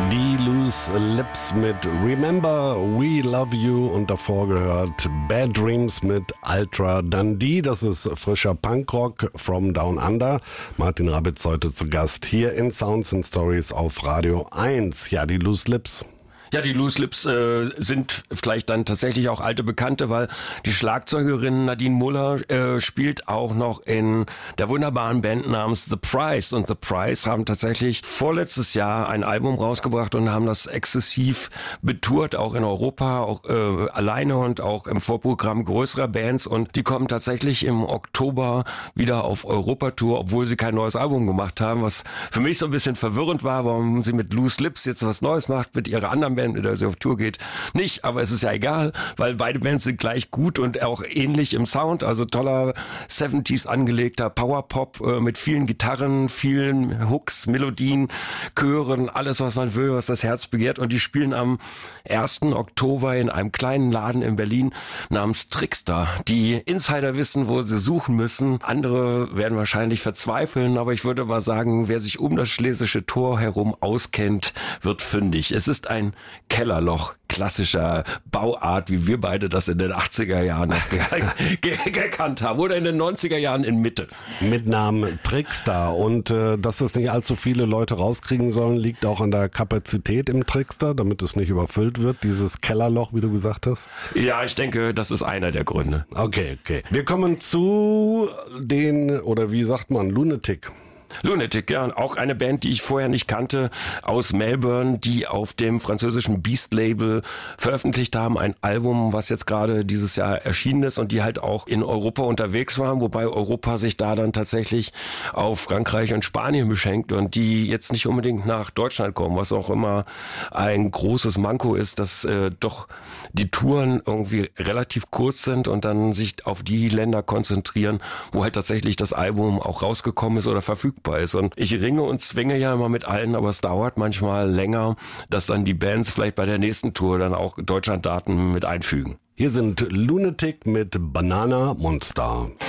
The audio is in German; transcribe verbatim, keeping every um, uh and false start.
Die Loose Lips mit Remember We Love You und davor gehört Bad Dreams mit Ultra Dundee. Das ist frischer Punkrock from Down Under. Martin Rabitz heute zu Gast hier in Sounds and Stories auf Radio eins. Ja, die Loose Lips. Ja, die Loose Lips äh, sind vielleicht dann tatsächlich auch alte Bekannte, weil die Schlagzeugerin Nadine Muller äh, spielt auch noch in der wunderbaren Band namens The Price. Und The Price haben tatsächlich vorletztes Jahr ein Album rausgebracht und haben das exzessiv betourt, auch in Europa, auch äh, alleine und auch im Vorprogramm größerer Bands. Und die kommen tatsächlich im Oktober wieder auf Europatour, obwohl sie kein neues Album gemacht haben, was für mich so ein bisschen verwirrend war, warum sie mit Loose Lips jetzt was Neues macht, mit ihrer anderen Band, mit der sie auf Tour geht, nicht, aber es ist ja egal, weil beide Bands sind gleich gut und auch ähnlich im Sound, also toller siebziger angelegter Powerpop äh, mit vielen Gitarren, vielen Hooks, Melodien, Chören, alles was man will, was das Herz begehrt, und die spielen am ersten Oktober in einem kleinen Laden in Berlin namens Trickster. Die Insider wissen, wo sie suchen müssen, andere werden wahrscheinlich verzweifeln, aber ich würde mal sagen, wer sich um das Schlesische Tor herum auskennt, wird fündig. Es ist ein Kellerloch klassischer Bauart, wie wir beide das in den achtziger Jahren gekannt haben, oder in den neunziger Jahren in Mitte. Mit Namen Trickster, und äh, dass das nicht allzu viele Leute rauskriegen sollen, liegt auch an der Kapazität im Trickster, damit es nicht überfüllt wird, dieses Kellerloch, wie du gesagt hast. Ja, ich denke, das ist einer der Gründe. Okay, okay. Wir kommen zu den, oder wie sagt man, Lunatic. Lunatic, ja, auch eine Band, die ich vorher nicht kannte, aus Melbourne, die auf dem französischen Beast-Label veröffentlicht haben, ein Album, was jetzt gerade dieses Jahr erschienen ist und die halt auch in Europa unterwegs waren, wobei Europa sich da dann tatsächlich auf Frankreich und Spanien beschenkt und die jetzt nicht unbedingt nach Deutschland kommen, was auch immer ein großes Manko ist, dass äh, doch die Touren irgendwie relativ kurz sind und dann sich auf die Länder konzentrieren, wo halt tatsächlich das Album auch rausgekommen ist oder verfügbar ist. Und ich ringe und zwinge ja immer mit allen, aber es dauert manchmal länger, dass dann die Bands vielleicht bei der nächsten Tour dann auch Deutschlanddaten mit einfügen. Hier sind Lunatic mit Banana Monster.